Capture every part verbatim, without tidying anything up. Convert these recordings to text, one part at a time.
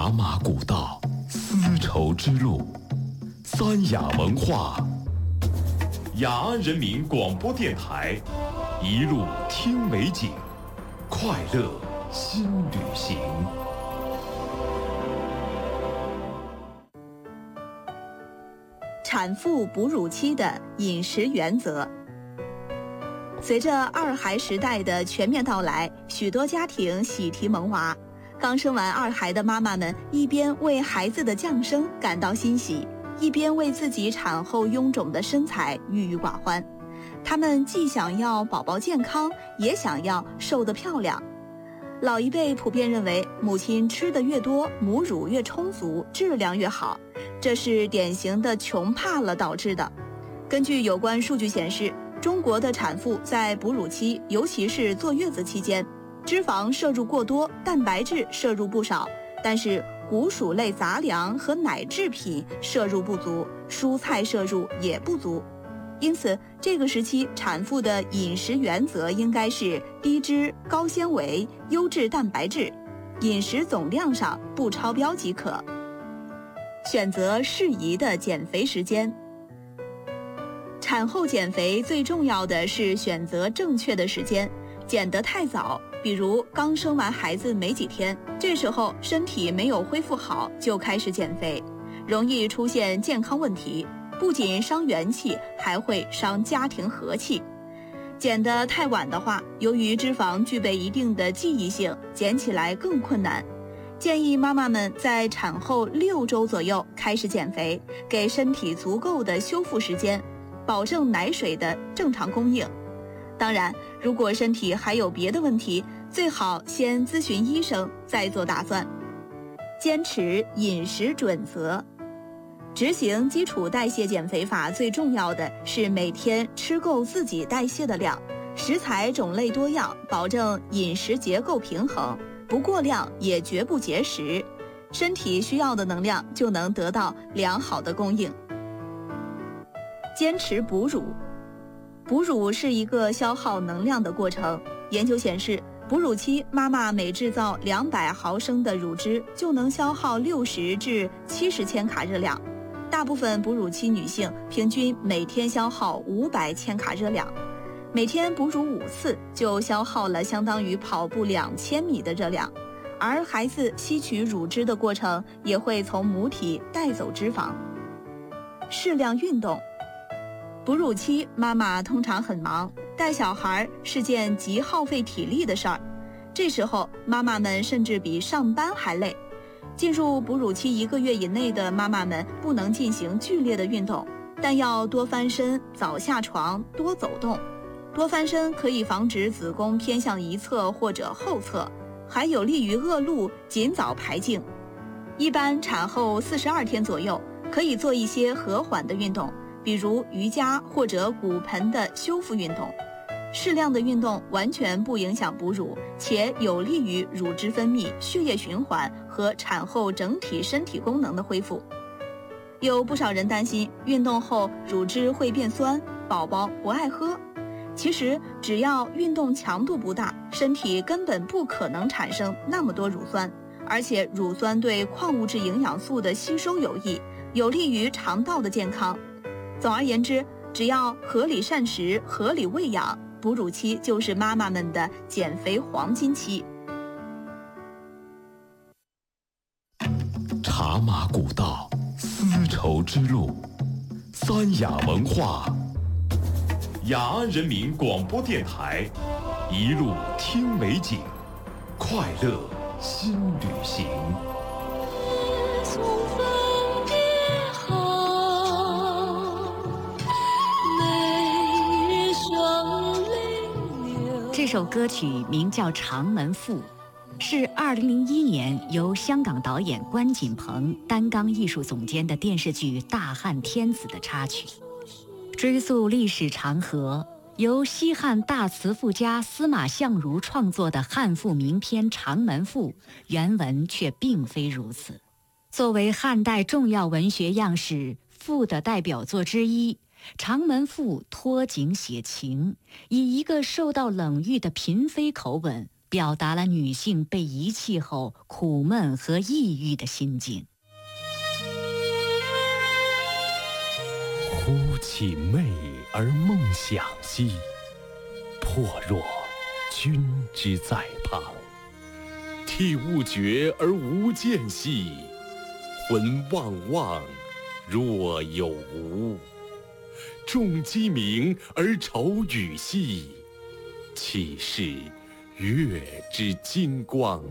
茶马古道，丝绸之路，三雅文化。雅安人民广播电台，一路听美景，快乐新旅行。 产妇哺乳期的饮食原则。随着二孩时代的全面到来，许多家庭喜提萌娃。刚生完二孩的妈妈们一边为孩子的降生感到欣喜，一边为自己产后臃肿的身材郁郁寡欢。他们既想要宝宝健康，也想要瘦得漂亮。老一辈普遍认为，母亲吃得越多，母乳越充足，质量越好，这是典型的穷怕了导致的。根据有关数据显示，中国的产妇在哺乳期，尤其是坐月子期间，脂肪摄入过多，蛋白质摄入不少，但是谷薯类杂粮和奶制品摄入不足，蔬菜摄入也不足。因此，这个时期产妇的饮食原则应该是低脂、高纤维、优质蛋白质，饮食总量上不超标即可。选择适宜的减肥时间。产后减肥最重要的是选择正确的时间，减得太早，比如刚生完孩子没几天，这时候身体没有恢复好就开始减肥，容易出现健康问题，不仅伤元气，还会伤家庭和气。减得太晚的话，由于脂肪具备一定的记忆性，减起来更困难。建议妈妈们在产后六周左右开始减肥，给身体足够的修复时间，保证奶水的正常供应。当然，如果身体还有别的问题，最好先咨询医生，再做打算。坚持饮食准则。执行基础代谢减肥法最重要的是每天吃够自己代谢的量，食材种类多样，保证饮食结构平衡，不过量也绝不节食，身体需要的能量就能得到良好的供应。坚持哺乳。哺乳是一个消耗能量的过程，研究显示，哺乳期妈妈每制造两百毫升的乳汁就能消耗六十至七十千卡热量，大部分哺乳期女性平均每天消耗五百千卡热量，每天哺乳五次就消耗了相当于跑步两千米的热量，而孩子吸取乳汁的过程也会从母体带走脂肪。适量运动。哺乳期妈妈通常很忙，带小孩是件极耗费体力的事儿，这时候妈妈们甚至比上班还累。进入哺乳期一个月以内的妈妈们不能进行剧烈的运动，但要多翻身、早下床、多走动。多翻身可以防止子宫偏向一侧或者后侧，还有利于恶露尽早排净。一般产后四十二天左右，可以做一些和缓的运动，比如瑜伽或者骨盆的修复运动。适量的运动完全不影响哺乳，且有利于乳汁分泌、血液循环和产后整体身体功能的恢复。有不少人担心运动后乳汁会变酸，宝宝不爱喝。其实只要运动强度不大，身体根本不可能产生那么多乳酸，而且乳酸对矿物质营养素的吸收有益，有利于肠道的健康。总而言之，只要合理膳食、合理喂养，哺乳期就是妈妈们的减肥黄金期。 茶马古道，丝绸之路，三雅文化。雅安人民广播电台，一路听美景，快乐新旅行。 这首歌曲名叫《长门赋》，是二零零一年由香港导演关锦鹏担纲艺术总监的电视剧《大汉天子》的插曲。追溯历史长河，由西汉大词赋家司马相如创作的汉赋名篇《长门赋》，原文却并非如此。作为汉代重要文学样式，赋的代表作之一，长门赋托景写情，以一个受到冷遇的嫔妃口吻， 表达了女性被遗弃后苦闷和抑郁的心境。 忽起媚而梦想兮，魄若君之在旁。涕勿绝而无间兮，魂望望若有无。众鸡鸣而愁雨兮，岂是月之金光。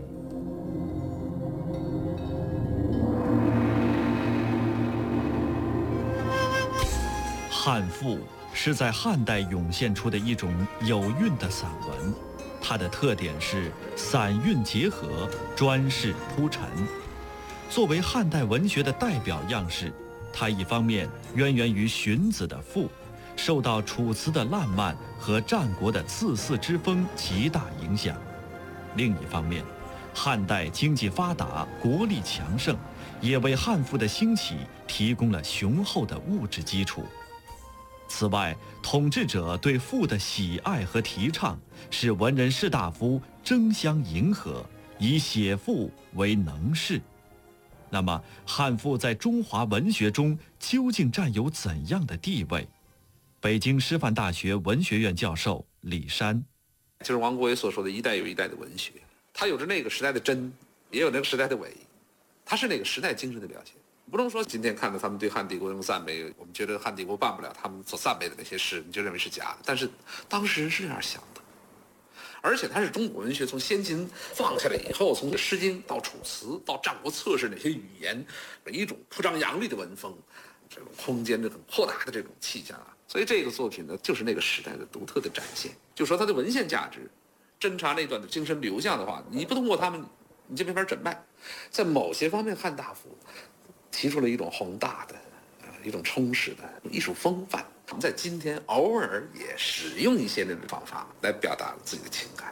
汉赋是在汉代涌现出的一种有韵的散文，它的特点是散韵结合，专事铺陈。作为汉代文学的代表样式，它一方面渊源于荀子的赋，受到楚辞的烂漫和战国的刺肆之风极大影响；另一方面，汉代经济发达，国力强盛，也为汉赋的兴起提供了雄厚的物质基础。此外，统治者对赋的喜爱和提倡，使文人士大夫争相迎合，以写赋为能事。那么，汉赋在中华文学中究竟占有怎样的地位？北京师范大学文学院教授李山， 就是王国维所说的一代有一代的文学，它有着那个时代的真，也有那个时代的伪，它是那个时代精神的表现。不能说今天看到他们对汉帝国那种赞美，我们觉得汉帝国办不了他们所赞美的那些事，你就认为是假的。但是当时人是这样想的，而且它是中国文学从先秦放下来以后，从《诗经》到《楚辞》到《战国策士》那些语言，一种铺张扬丽的文风，这种空间的很豁达的这种气象啊。所以这个作品呢，就是那个时代的独特的展现。就说它的文献价值，侦查那段的精神流向的话，你不通过他们，你就没法诊脉。在某些方面，汉大夫提出了一种宏大的、呃、一种充实的艺术风范。我们在今天偶尔也使用一些那种方法来表达自己的情感。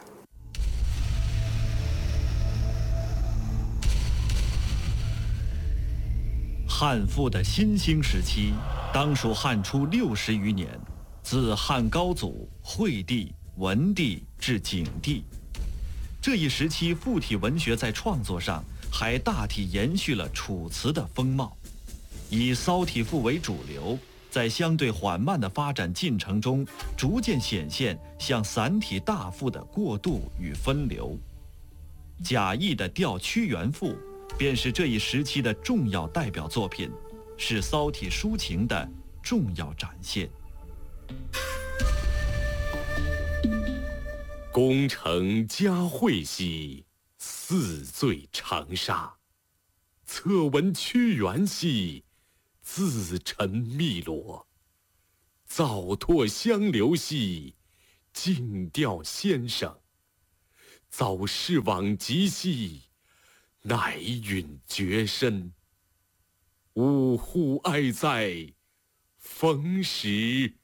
汉赋的新兴时期，当属汉初六十余年，自汉高祖、惠帝、文帝至景帝。这一时期，赋体文学在创作上还大体延续了楚辞的风貌，以骚体赋为主流，在相对缓慢的发展进程中，逐渐显现向散体大赋的过渡与分流。贾谊的《吊屈原赋》便是这一时期的重要代表作品，是骚体抒情的重要展现。 功成嘉惠兮，四醉长沙。侧闻屈原兮，自沉汨罗。早拓相流兮，静调先生。早逝往极兮，乃允绝身。呜呼哀哉，逢时